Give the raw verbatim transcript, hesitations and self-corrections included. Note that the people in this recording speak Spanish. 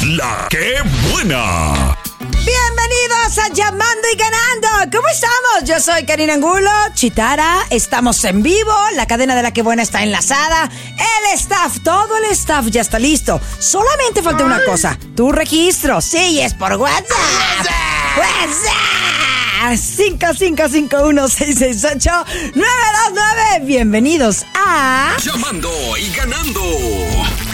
La que buena. Bienvenidos a Llamando y Ganando. ¿Cómo estamos? Yo soy Karina Angulo, Chitara. Estamos en vivo. La cadena de La que buena está enlazada. El staff, todo el staff ya está listo. Solamente falta una cosa. Tu registro. Sí, es por WhatsApp. WhatsApp. cinco cinco cinco uno seis seis ocho nueve dos nueve. Bienvenidos a Llamando y Ganando.